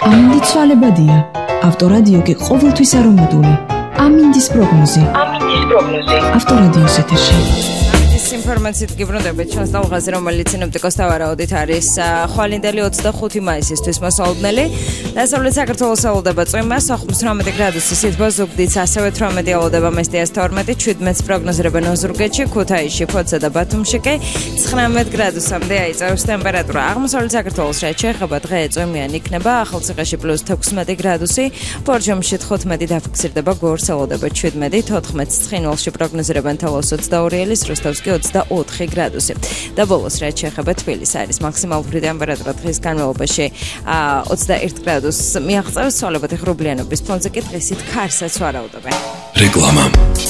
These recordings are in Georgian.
ამინდი ცვალებადია. ავტორადიო კი ყოველთვის არომატული. ამინდის პროგნოზი. ავტორადიოს ეთერში. ინფორმაციით გიბრუნდებით ჩვენს ტალღაზე, რომელიც სინოპტიკოსთა ვარაუდით არის ხვალინდელი 25 მაისისთვის მოსალოდნელი. დასავლეთ საქართველოს ელოდება წვიმა, სოხუმს 18 გრადუსი სითბო, ზუგდიდს ასევე 18 ელოდება, მესტიას 12, 17 პროგნოზირებენ ოზურგეთში, ქუთაისში, ფოთსა და ბათუმში კი 19 გრადუსამდე აიწევს ტემპერატურა. აღმოსავლეთ საქართველოს რაც შეეხება დღე წვიმიან იქნება, ახალციხეში +16 გრადუსი, ბორჯომში 15 დაფიქსირდება, გორს ელოდება 17, 14 ცხინვალში პროგნოზირებენ თელოს 22 ელის, როსტოვსკი 24 გრადუსი. და ბოლოს რაც შეეხება თბილისს არის მაქსიმალური ტემპერატურა დღის განმავლობაში 21 გრადუსს მიაღწევს, ცვალებადი ღრუბლიანობის ფონზე კი დღისით ქარსაც ვარაუდობენ. რეკლამა.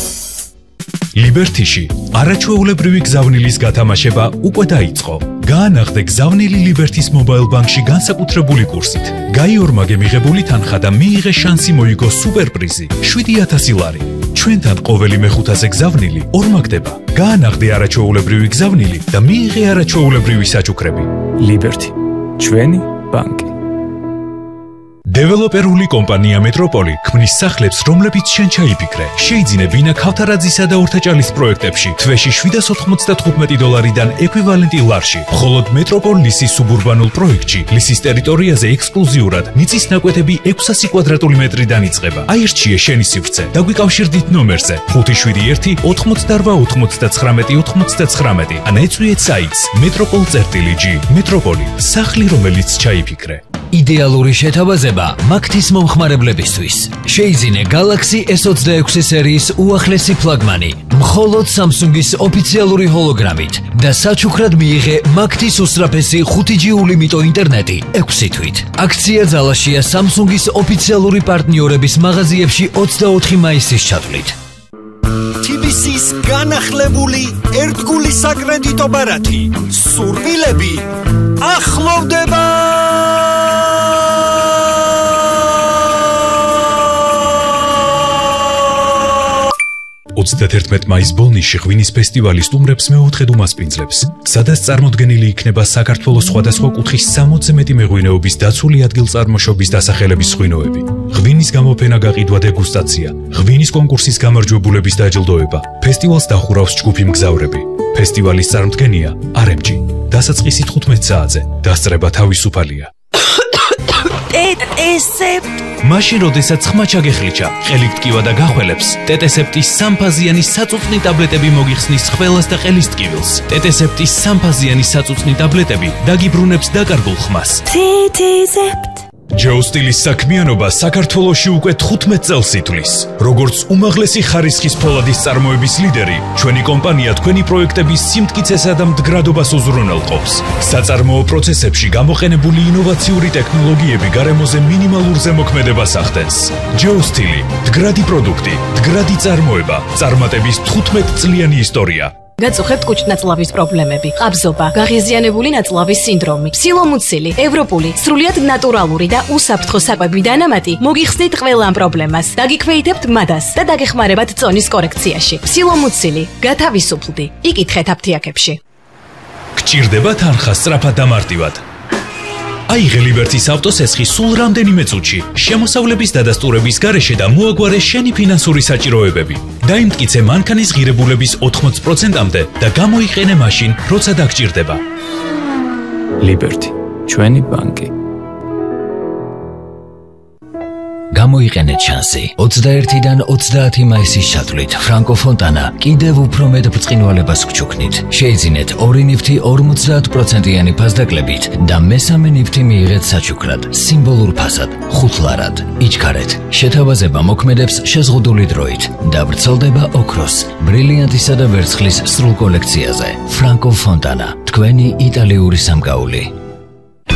ლიბერტიში არაჩვეულებრივი გზავნილის გათამაშება უკვე დაიწყო. გაანაღდე გზავნილი ლიბერტის მობაილ ბანკში განსაკუთრებული კურსით. გაიორმაგე მიღებული თანხა და მიიღე შანსი მოიგო სუპერპრიზი 7000 ლარი. ჩვენთან ყოველი მეხუთაზე გზავნილი ორმაგდება. გაანაღდე არაჩვეულებრივი გზავნილი და მიიღე არაჩვეულებრივი საჩუქრები. ლიბერტი, ჩვენი ბანკი. დეველოპერული კომპანია მეტროპოლი ქმნის სახლებს, რომლებიც შენ ჩაიფიქრე. შეიძინე ბინა ქავთარაძისა და ორთაჭალის პროექტებში თვეში $795 ეკვივალენტი ლარში. მხოლოდ მეტროპოლ ლისის სუბურბანულ პროექტში ლისის ტერიტორიაზე ექსკლუზიურად მიწის ნაკვეთები 600 კვადრატული მეტრიდან იწყება. აირჩიე შენი სივრცე და გვიკავშირდით ნომერზე 571 88 99 99 ან ეწვიეთ საიტს metropol.g. მეტროპოლი, სახლი რომელიც ჩაიფიქრე. იდეალური შეთავაზება მაგთის მომხმარებლებისთვის. შეიძინე Galaxy S26 სერიის უახლესი ფლაგმანი, მხოლოდ Samsung-ის ოფიციალური ჰოლოგრამით და საჩუქრად მიიღე მაგთის უსწრაფესი 5G ულიმიტო ინტერნეტი 6 თვით. აქცია ძალაშია Samsung-ის ოფიციალური პარტნიორების მაღაზიებში 24 მაისის ჩათვლით. TBC-ის განახლებული ერთგული საკრედიტო ბარათი. სურვილები ახლოვდება. 31 მაის ბოლნისში ღვინის ფესტივალი სტუმრებს მეოთხედ უმასპინძლებს, სადაც წარმოდგენილი იქნება საქართველოს სხვადასხვა კუთხის 60-ზე მეტი მეღვინეობის დაცული ადგილწარმოშობის დასახელების ღვინოები. ღვინის გამოფენა, გაყიდვა, დეგუსტაცია, ღვინის კონკურსის გამარჯვებულების დაჯილდოება. ფესტივალს დახურავს ჯგუფი მგზავრები. ფესტივალის წარმოდგენია RMG. დასაწყისი 15 საათზე. დასწრება თავისუფალია. მაშინ როდესაც ხმა ჩაგეხლიჩა, ყელით ტკივა და გახველებს, ტეტესეპტის სამფაზიანი საწუწნი ტაბლეტები მოგიხსნის ხველას და ყელის ტკივილს. ტეტესეპტის სამფაზიანი საწუწნი ტაბლეტები დაგიბრუნებს დაკარგულ ხმას. ჯეოსტილის საქმიანობა საქართველოში უკვე 15 წელს ითვლის. როგორც უმაღლესი ხარისხის ფოლადის წარმოების ლიდერი, ჩვენი კომპანია თქვენი პროექტების სიმტკიცესა და მდგრადობას უზრუნველყოფს. საწარმოო პროცესებში გამოყენებული ინოვაციური ტექნოლოგიები გარემოზე მინიმალურ ზემოქმედებას ახდენს. ჯეოსტილი, მდგრადი პროდუქტი, მდგრადი წარმოება, წარმატების 15 წლიანი ისტორია. გაწუხებთ კუჭნაწლავის პრობლემები, ყაბზობა, გაღიზიანებული ნაწლავის სინდრომი, ფსილომუცილი, ევროპული, სრულიად ნატურალური და უსაფრთხო საკვები დანამატი მოგიხსნით ყველა ამ პრობლემას. დაგიქვეითებთ მადას და დაგეხმარებათ წონის კორექციაში. ფსილომუცილი, გათავისუფლდი. იკითხეთ აფთიაქებში. გჭირდება თანხა სწრაფად და მარტივად. აიღე ლიბერტის ავტოსესხი სულ რამდენიმე წუთში, შემოსავლების დადასტურების გარეშე და მოაგვარე შენი ფინანსური საჭიროებები. დაიმტკიცე მანქანის ღირებულების 80%-მდე და გამოიყენე მაშინ, როცა დაგჭირდება. ლიბერტი, ჩვენი ბანკი. გამოიყენეთ შანსი. 21-დან 30 მაისის ჩათვლით ფრანკო ფონტანა კიდევ უფრო მეტ ბრწყინვალებას გჩუქნით. შეიძინეთ 2 ნივთი 50%-იანი ფასდაკლებით და მესამე ნივთი მიიღეთ საჩუქრად, სიმბოლურ ფასად, 5 ლარად. იჩქარეთ. შეთავაზება მოქმედებს შეზღუდული დროით და ვრცელდება ოქროს, ბრილიანტისა და ვერცხლის სრულ კოლექციაზე. ფრანკო ფონტანა, თქვენი იტალიური სამკაული.